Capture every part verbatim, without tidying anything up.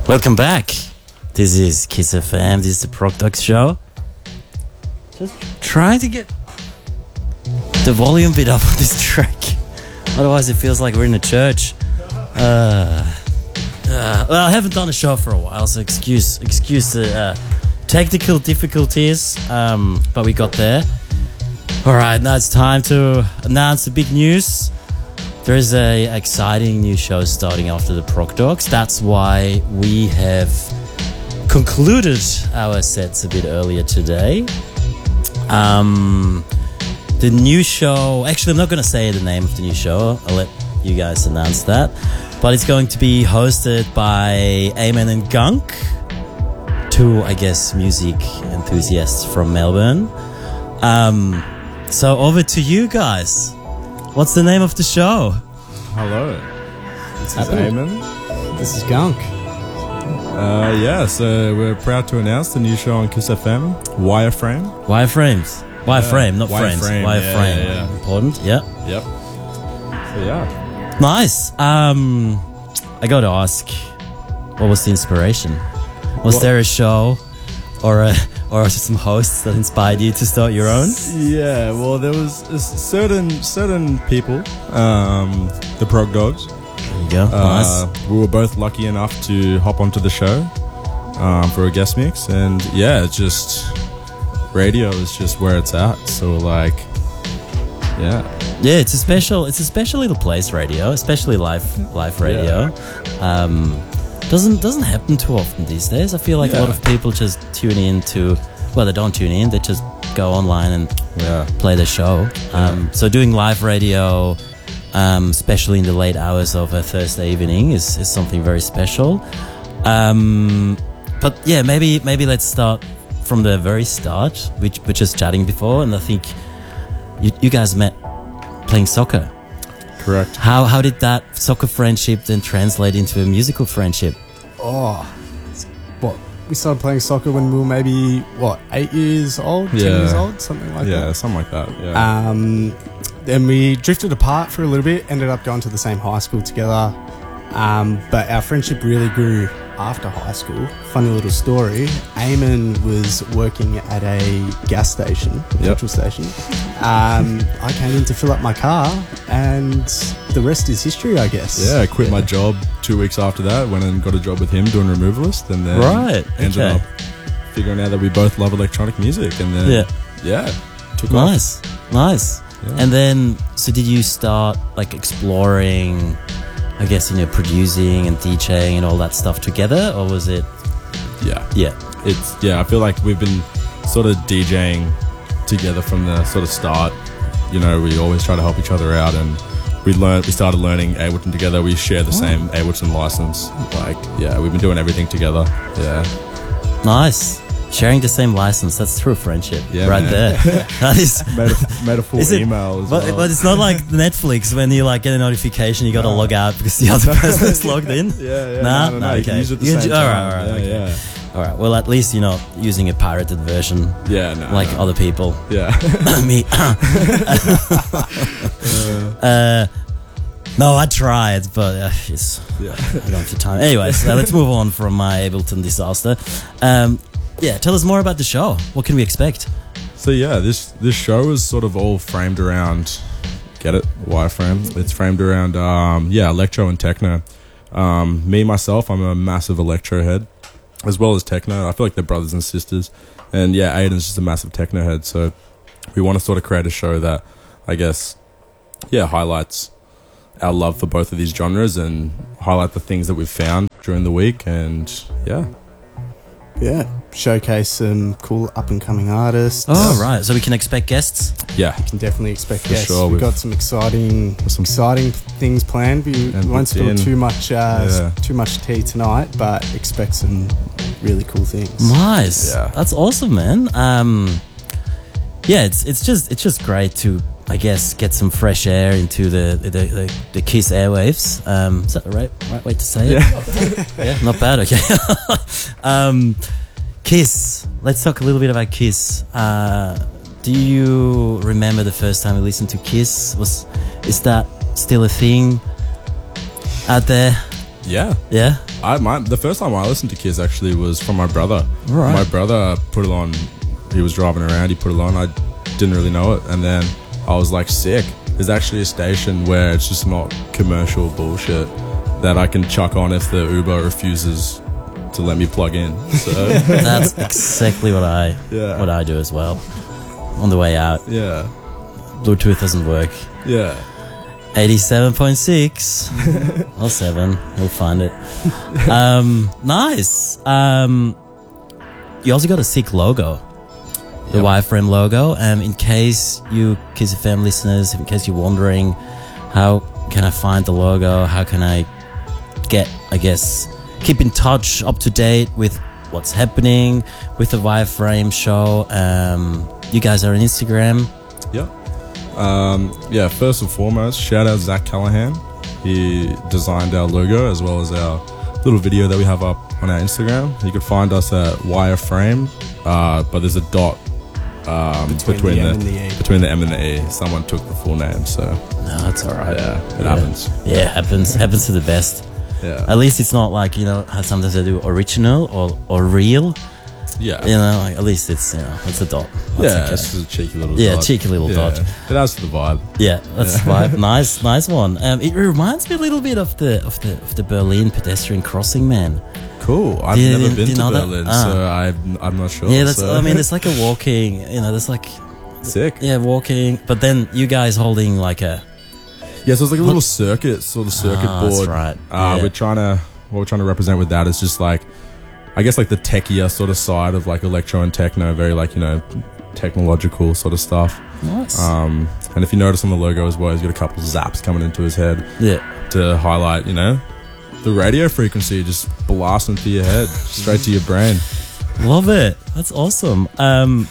Welcome back. This is Kiss F M. This is the Prog Dogs show. Just trying to get the volume bit up on this track. Otherwise, it feels like we're in a church. Uh, uh, well, I haven't done a show for a while, so excuse excuse the uh, technical difficulties. Um, but we got there. All right, now it's time to announce the big news. There is a exciting new show starting after the Prog Dogs. That's why we have concluded our sets a bit earlier today. Um, the new show... Actually, I'm not going to say the name of the new show. I'll let you guys announce that. But it's going to be hosted by Eamon and Gunk, two, I guess, music enthusiasts from Melbourne. Um, so over to you guys. What's the name of the show? Hello, this is Eamon. This is Gunk. Uh, yeah, so we're proud to announce the new show on Kiss F M, Wireframe. Wireframes. Wireframe, not Wireframe, frames. Wireframe. yeah, yeah, yeah. Important, yeah. Yep. So yeah. Nice. Um, I got to ask, what was the inspiration? Was What? there a show or a... or some hosts that inspired you to start your own? Yeah, well, there was a certain certain people, um, the Prog Dogs. There you go. Uh, Nice. we were both lucky enough to hop onto the show um, for a guest mix, and yeah, it's just radio is just where it's at. So like, yeah, Yeah, it's a special. It's a special little place, radio, especially live live radio. Um, doesn't doesn't happen too often these days. I feel like a lot Yeah. of people just tune in to. Well, they don't tune in. They just go online and yeah, play the show. Um, so doing live radio, um, especially in the late hours of a Thursday evening, is, is something very special. Um, but yeah, maybe maybe let's start from the very start. We were just chatting before, and I think you, you guys met playing soccer. correct. How how did that soccer friendship then translate into a musical friendship? Oh, what? We started playing soccer when we were maybe, what, eight years old, ten Yeah. years old, something like Yeah, that. something like that. Yeah. Um, then we drifted apart for a little bit, ended up going to the same high school together. Um, but our friendship really grew after high school. Funny little story. Eamon was working at a gas station, Yep. petrol station. Um, I came in to fill up my car, and the rest is history, I guess. Yeah, I quit my job two weeks after that. Went and got a job with him doing Removalist, and then Right, ended okay. up figuring out that we both love electronic music, and then Yeah. yeah, took off. Nice, nice. Yeah. And then, so did you start like exploring, I guess, you know, producing and DJing and all that stuff together, or was it? Yeah, Yeah, it's yeah. I feel like we've been sort of DJing together from the sort of start. You know, we always try to help each other out, and we learned. We started learning Ableton together. We share the same Ableton license. Like, yeah, we've been doing everything together. Yeah, nice. Sharing the same license, that's true friendship, Yeah, right man. there. That is. made a, made a full Is it- email as But, well. but it's not like Netflix when you like get a notification, you got to log out because the other person is logged in. yeah, yeah. Nah? no, no, Nah, no, you okay. can use it at the You can same ju- all right, time. all right, yeah, okay. yeah. All right. Well, at least you're not using a pirated version Yeah, no, like no. other people. Yeah. Me. uh, no, I tried, but uh, it's, Yeah. I don't have the time. Anyways, uh, let's move on from my Ableton disaster. Um, yeah, tell us more about the show. What can we expect? So yeah, this this show is sort of all framed around, get it, wireframe. It's framed around um, yeah, electro and techno. Um, me myself, I'm a massive electro head, as well as techno. I feel like they're brothers and sisters. And yeah, Aiden's just a massive techno head. So we want to sort of create a show that, I guess, yeah, highlights our love for both of these genres and highlight the things that we've found during the week. And yeah. Yeah. Showcase some cool up-and-coming artists. Oh, right. So we can expect guests? Yeah. You can definitely expect guests. sure, We've we've- got some exciting, some- exciting things planned. We And won't booked spill in. too much, uh, Yeah. too much tea tonight, but expect some really cool things. Nice. Yeah. That's awesome, man. Um, yeah, it's it's just it's just great to, I guess, get some fresh air into the the, the, the Kiss airwaves. Um, is that the right right way to say it? Yeah. Yeah, not bad. Okay. um, Kiss. Let's talk a little bit about Kiss. Uh, do you remember the first time you listened to Kiss? Was is that still a thing out there? Yeah. Yeah. I my, the first time I listened to Kiss actually was from my brother. Right. My brother put it on. He was driving around. He put it on. I didn't really know it, and then I was like, sick. There's actually a station where it's just not commercial bullshit that I can chuck on if the Uber refuses to let me plug in. So That's exactly what I Yeah. what I do as well. On the way out, yeah, Bluetooth doesn't work. yeah. eighty-seven point six or seven, we'll find it. Um, nice. Um, you also got a sick logo, the Yep. wireframe logo. Um, in case you Kiss F M listeners, in case you're wondering, how can I find the logo? How can I get, I guess, keep in touch, up to date with what's happening with the wireframe show? Um, you guys are on Instagram. Yeah. Um, yeah, first and foremost, shout out Zach Callahan. He designed our logo as well as our little video that we have up on our Instagram. You can find us at Wireframe, uh, but there's a dot um, Between between, the the, M and the E. between the M and the E. Someone took the full name, so No, that's all right. yeah, it happens. Yeah, happens happens to the best. Yeah, At least it's not like, you know, how sometimes they do original or, or real. yeah, You know, like, at least it's, you know, it's a dot. That's yeah. okay. It's just a cheeky little Yeah, dot. cheeky little dot. It adds to the vibe. Yeah, that's right. Nice, nice one. Um, it reminds me a little bit of the of the of the Berlin pedestrian crossing, man. Cool. I've Do you- never do been you to know that? Berlin, Ah. so I'm I'm not sure. Yeah, that's. so. I mean, it's like a walking. You know, there's like sick. yeah, walking. But then you guys holding like a Yeah, so it's like a little circuit, sort of circuit Ah, that's board. right. Uh, Yeah. We're trying to, what we're trying to represent with that is just like, I guess like the techier sort of side of like electro and techno, very like, you know, technological sort of stuff. nice. Um, and if you notice on the logo as well, he's got a couple of zaps coming into his head yeah. to highlight, you know, the radio frequency just blasting through your head, straight to your brain. Love it. That's awesome. Um,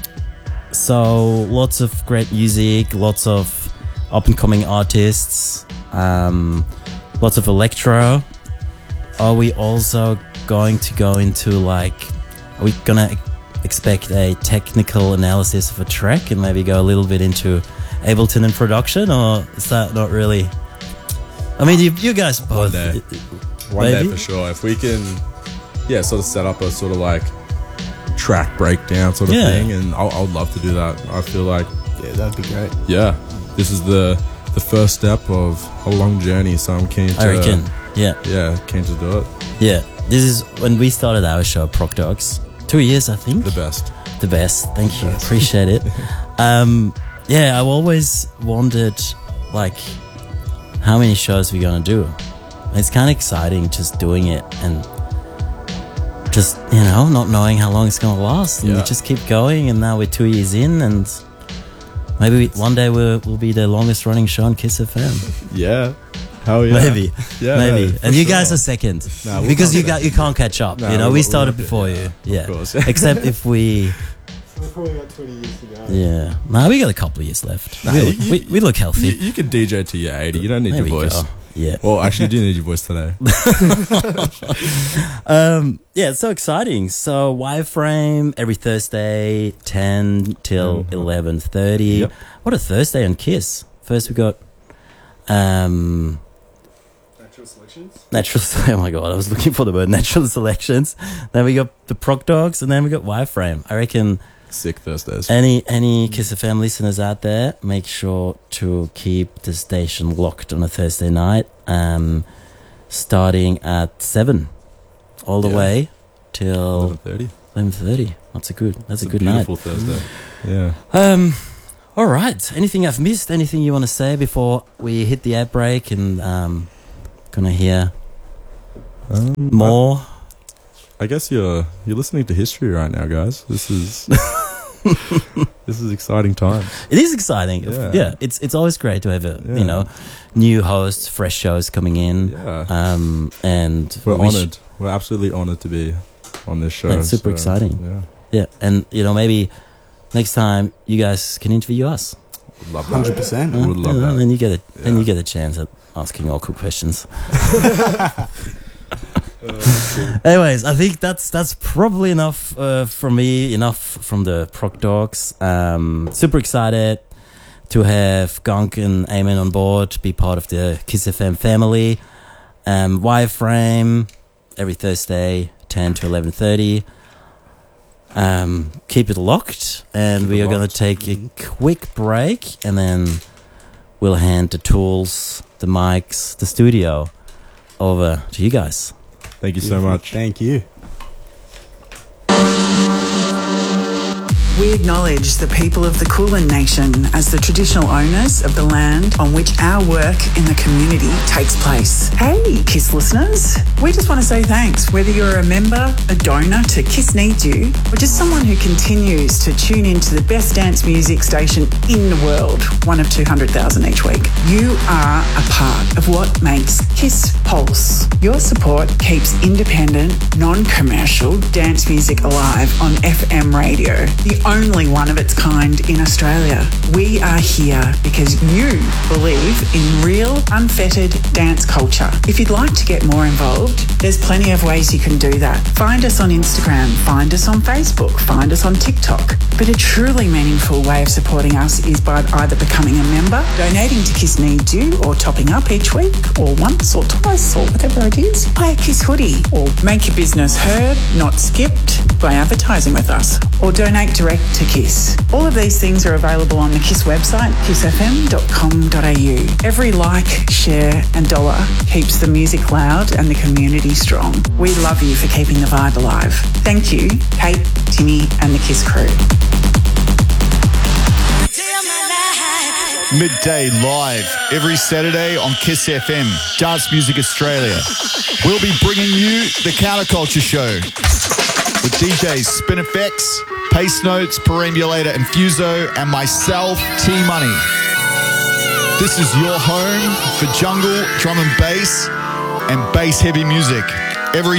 so lots of great music, lots of up and coming artists, um, lots of electro. Are we also going to go into like, are we gonna expect a technical analysis of a track and maybe go a little bit into Ableton and production, or is that not really? I mean, you, you guys both. day. One Maybe? day for sure. If we can, yeah, sort of set up a sort of like track breakdown sort of Yeah. thing, and I would love to do that. I feel like, Yeah, that'd be great. yeah, this is the the first step of a long journey. So I'm keen to, I reckon. Yeah. yeah, keen to do it. Yeah, this is when we started our show, Proc Dogs. Two years, I think. The best. The best. Thank you. Appreciate it. Um, yeah, I've always wondered, like, how many shows we're gonna do. It's kind of exciting just doing it and just, you know, not knowing how long it's gonna last. And Yeah. we just keep going, and now we're two years in, and maybe we, one day we'll, we'll be the longest running show on Kiss F M. Yeah. Hell yeah. Maybe. Yeah, Maybe. no, for and you sure. guys are second. Nah, we'll because come you got you can't catch up. Nah, you know, we'll- we we'll started make it, before yeah, you. of Yeah. course. Except if we We've probably got twenty years to go. yeah. Nah, we got a couple of years left. Nah, we, you- look, you- we, we look healthy. You, you can D J till you're eighty. You don't need There your we voice. go. Yeah. Well, actually, you do need your voice today. Um, yeah, it's so exciting. So wireframe every Thursday, ten till eleven thirty. Yep. What a Thursday on Kiss. First we got um Natural selections. natural. Oh my god, I was looking for the word natural selections. Then we got the Proc Dogs, and then we got wireframe. I reckon Sick Thursdays. any any Kiss F M listeners out there, make sure to keep the station locked on a Thursday night, um, starting at seven, all the Yeah. way till eleven thirty. eleven thirty. That's a good. That's It's a good night. beautiful Thursday. Yeah. Um, all right. Anything I've missed? Anything you want to say before we hit the ad break and um, gonna hear Um, more? I guess you're you're listening to history right now, guys. This is this is exciting time. It is exciting. Yeah. Yeah, it's it's always great to have a Yeah. you know new hosts, fresh shows coming in. Yeah, Um, and we're we sh- honored. We're absolutely honored to be on this show. That's super exciting. Yeah, yeah, and you know maybe next time you guys can interview us. would love that. Hundred percent. Would love Yeah, that. Then you get a then Yeah. you get a chance at asking awkward questions. Anyways, I think that's that's probably enough uh, from me. Enough from the Proc Dogs. Um, super excited to have Gunk and Eamon on board, be part of the Kiss F M family. Um, Wireframe every Thursday, ten to eleven thirty. Um, keep it locked, and Keep we it are going to locked. take a quick break, and then we'll hand the tools, the mics, the studio over to you guys. Thank you so much. Thank you. We acknowledge the people of the Kulin Nation as the traditional owners of the land on which our work in the community takes place. Hey, KISS listeners, we just want to say thanks, whether you're a member, a donor to KISS Needs You, or just someone who continues to tune into the best dance music station in the world, one of two hundred thousand each week. You are a part of what makes KISS Pulse. Your support keeps independent, non-commercial dance music alive on F M radio, the only one of its kind in Australia. We are here because you believe in real, unfettered dance culture. If you'd like to get more involved, there's plenty of ways you can do that. Find us on Instagram, find us on Facebook, find us on TikTok. But a truly meaningful way of supporting us is by either becoming a member, donating to KISS Needs You, or topping up each week, or once or twice, or whatever it is. Buy a KISS hoodie, or make your business heard, not skipped, by advertising with us, or donate direct to KISS. All of these things are available on the KISS website, kiss f m dot com dot a u. Every like, share and dollar keeps the music loud and the community strong. We love you for keeping the vibe alive. Thank you, Kate, Timmy and the KISS crew. Midday live every Saturday on KISS F M, Dance Music Australia. We'll be bringing you the Counterculture Show with D Js Spin Effects, Pace Notes, Perambulator and Fuso, and myself, T-Money. This is your home for jungle, drum and bass, and bass heavy music every